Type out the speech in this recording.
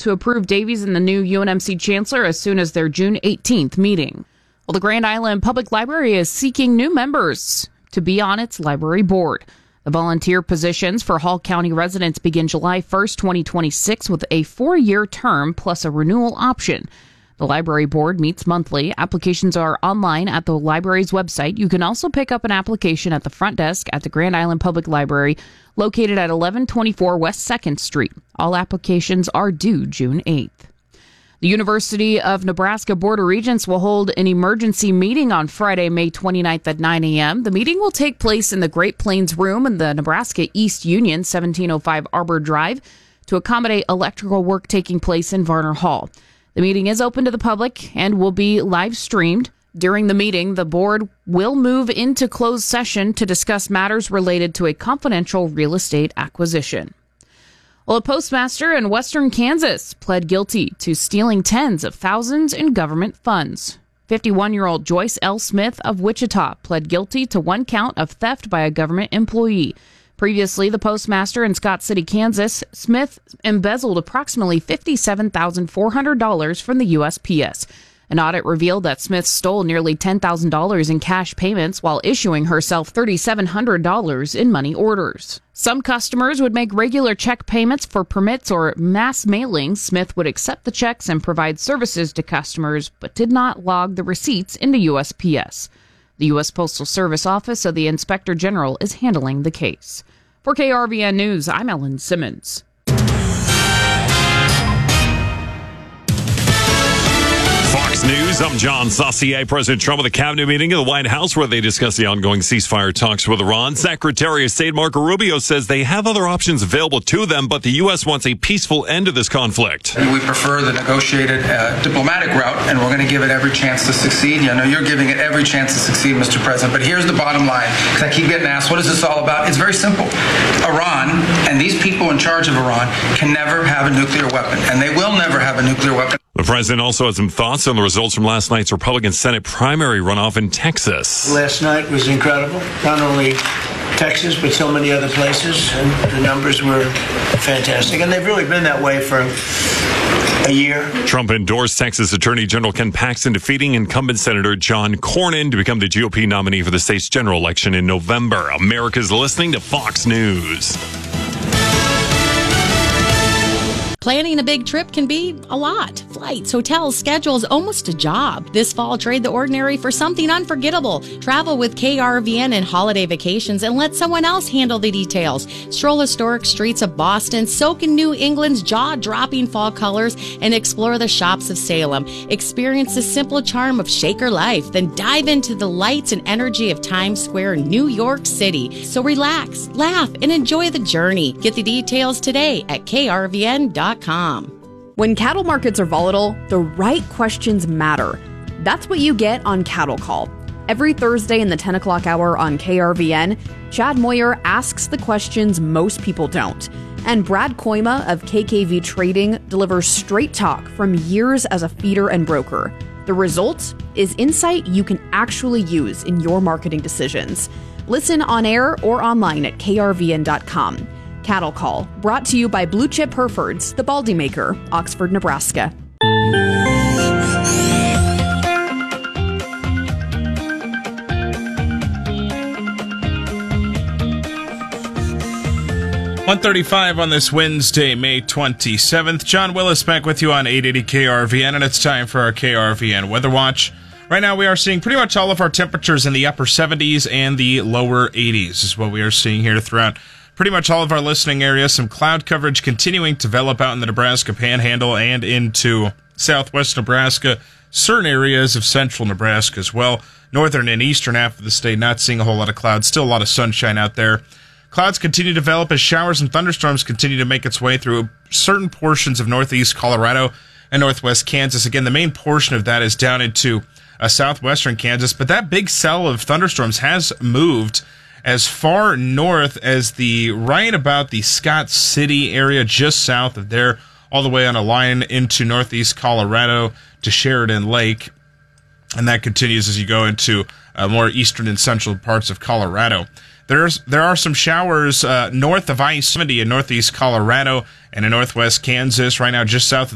to approve Davies and the new UNMC chancellor as soon as their June 18th meeting. Well, the Grand Island Public Library is seeking new members to be on its library board. The volunteer positions for Hall County residents begin July 1st, 2026, with a 4-year term plus a renewal option. The library board meets monthly. Applications are online at the library's website. You can also pick up an application at the front desk at the Grand Island Public Library, located at 1124 West 2nd Street. All applications are due June 8th. The University of Nebraska Board of Regents will hold an emergency meeting on Friday, May 29th at 9 a.m. The meeting will take place in the Great Plains Room in the Nebraska East Union, 1705 Arbor Drive, to accommodate electrical work taking place in Varner Hall. The meeting is open to the public and will be live streamed. During the meeting, the board will move into closed session to discuss matters related to a confidential real estate acquisition. Well, a postmaster in western Kansas pled guilty to stealing tens of thousands in government funds. 51-year-old Joyce L. Smith of Wichita pled guilty to 1 count of theft by a government employee. Previously, the postmaster in Scott City, Kansas, Smith embezzled approximately $57,400 from the USPS. An audit revealed that Smith stole nearly $10,000 in cash payments while issuing herself $3,700 in money orders. Some customers would make regular check payments for permits or mass mailings. Smith would accept the checks and provide services to customers, but did not log the receipts into USPS. The U.S. Postal Service Office of the Inspector General is handling the case. For KRVN News, I'm Ellen Simmons. Fox News, I'm John Saucier. President Trump at the cabinet meeting at the White House where they discussed the ongoing ceasefire talks with Iran. Secretary of State Marco Rubio says they have other options available to them, but the U.S. wants a peaceful end to this conflict. We prefer the negotiated diplomatic route, and we're going to give it every chance to succeed. I know you're giving it every chance to succeed, Mr. President, but here's the bottom line, because I keep getting asked, what is this all about? It's very simple. Iran and these people in charge of Iran can never have a nuclear weapon, and they will never have a nuclear weapon. The president also had some thoughts on the results from last night's Republican Senate primary runoff in Texas. Last night was incredible. Not only Texas, but so many other places, and the numbers were fantastic. And they've really been that way for a year. Trump endorsed Texas Attorney General Ken Paxton defeating incumbent Senator John Cornyn to become the GOP nominee for the state's general election in November. America's listening to Fox News. Planning a big trip can be a lot. Flights, hotels, schedules, almost a job. This fall, trade the ordinary for something unforgettable. Travel with KRVN and holiday vacations and let someone else handle the details. Stroll historic streets of Boston, soak in New England's jaw-dropping fall colors, and explore the shops of Salem. Experience the simple charm of Shaker life, then dive into the lights and energy of Times Square, New York City. So relax, laugh, and enjoy the journey. Get the details today at krvn.com. When cattle markets are volatile, the right questions matter. That's what you get on Cattle Call. Every Thursday in the 10 o'clock hour on KRVN, Chad Moyer asks the questions most people don't. And Brad Koima of KKV Trading delivers straight talk from years as a feeder and broker. The result is insight you can actually use in your marketing decisions. Listen on air or online at krvn.com. Cattle Call, brought to you by Blue Chip Herefords, the Baldy Maker, Oxford, Nebraska. .135 on this Wednesday, May 27th. John Willis back with you on 880 KRVN, and it's time for our KRVN Weather Watch. Right now we are seeing pretty much all of our temperatures in the upper 70s and the lower 80s is what we are seeing here throughout pretty much all of our listening areas. Some cloud coverage continuing to develop out in the Nebraska Panhandle and into southwest Nebraska, certain areas of central Nebraska as well. Northern and eastern half of the state not seeing a whole lot of clouds, still a lot of sunshine out there. Clouds continue to develop as showers and thunderstorms continue to make its way through certain portions of northeast Colorado and northwest Kansas. Again, the main portion of that is down into southwestern Kansas, but that big cell of thunderstorms has moved as far north as the right about the Scott City area, just south of there, all the way on a line into northeast Colorado to Sheridan Lake. And that continues as you go into more eastern and central parts of Colorado. There are some showers north of I-70 in northeast Colorado and in northwest Kansas right now, just south of